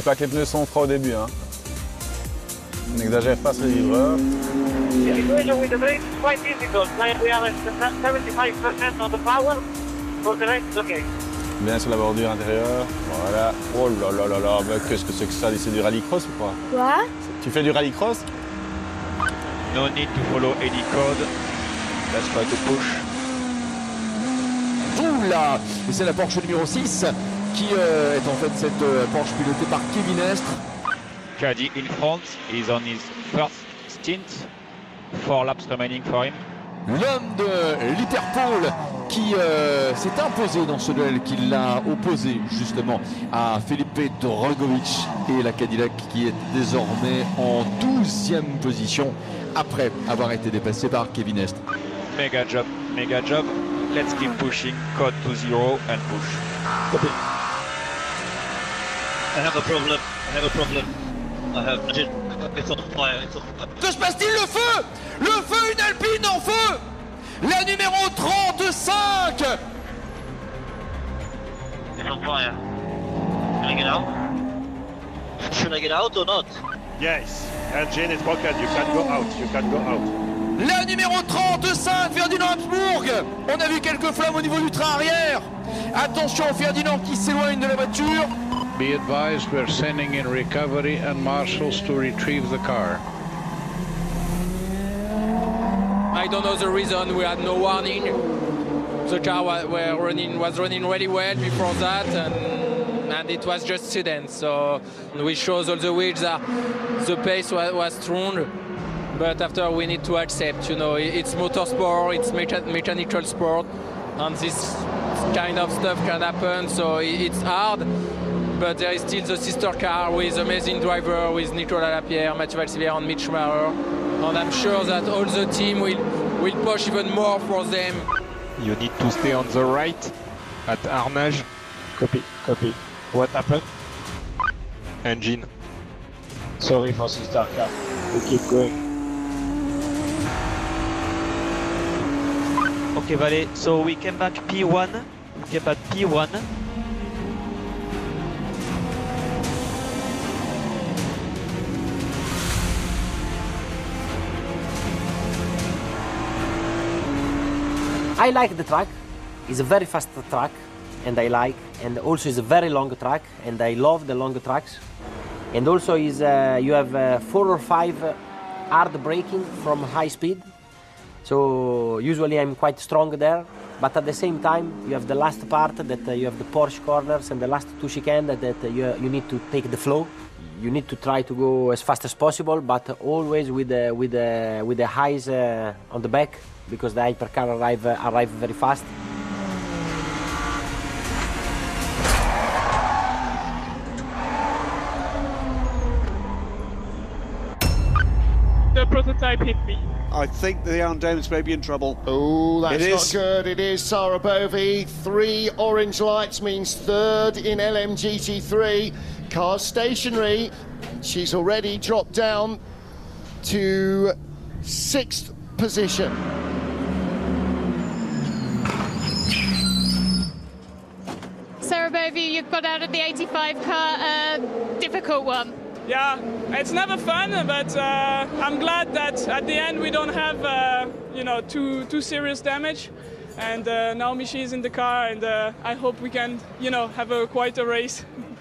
pas que les pneus sont froids au début. Hein. N'exagère pas sur les livreurs. With the brakes, it's quite difficult. We are at 75% of the power. For the rest, okay. Bien sur la bordure intérieure. Voilà. Oh là là là là, mais qu'est-ce que c'est que ça? C'est du rallycross ou quoi? Quoi? Tu fais du rallycross? No need to follow any code. Let's try to push. Oula! Et c'est la Porsche numéro 6 qui est en fait cette Porsche pilotée par Kevin Estre. Caddy in front, he's on his first stint. 4 laps remaining for him. L'homme de Literpool qui s'est imposé dans ce duel, qui l'a opposé justement à Felipe Drugovich, et la Cadillac qui est désormais en 12e position après avoir été dépassé par Kevin Estre. Mega job, mega job. Let's keep pushing, code to 0 and push. Copy. I have a problem. It's on fire. Que se passe-t-il? Le feu! Le feu! Une Alpine en feu! La numéro 35! It's on fire. Can I get out? Should I get out or not? Yes, engine is broken. You can go out. You can go out. La numéro 35, Ferdinand Habsburg. On a vu quelques flammes au niveau du train arrière. Attention, Ferdinand qui s'éloigne de la voiture. Be advised, we're sending in recovery and marshals to retrieve the car. I don't know the reason. We had no warning. The car was running really well before that, and it was just accident. So we shows all the wheels that the pace was strong. But after we need to accept, you know, it's motorsport, it's mechanical sport, and this kind of stuff can happen, so it's hard. But there is still the sister car with amazing driver, with Nicolas Lapierre, Mathieu Valsivière and Mitch Schumacher. And I'm sure that all the team will push even more for them. You need to stay on the right at Arnage. Copy. What happened? Engine. Sorry for sister car. We keep going. Okay, Vale. So we came back P1. I like the track. It's a very fast track, and I like. And also it's a very long track, and I love the long tracks. And also is you have 4 or 5 hard braking from high speed. So usually I'm quite strong there. But at the same time, you have the last part that you have the Porsche corners and the last 2 chicanes that you need to take the flow. You need to try to go as fast as possible, but always with the highs on the back, because the hypercar arrive very fast. The prototype hit me. I think the Arndames may be in trouble. Oh, that's not good. It is Sarah Bovey. 3 orange lights means 3rd in LMGT3. Car stationary. She's already dropped down to 6th position. Sarah Bovey, you've got out of the 85 car, a difficult one. Yeah, it's never fun, but I'm glad that at the end we don't have, too serious damage. And now Michi is in the car, and I hope we can, have quite a race.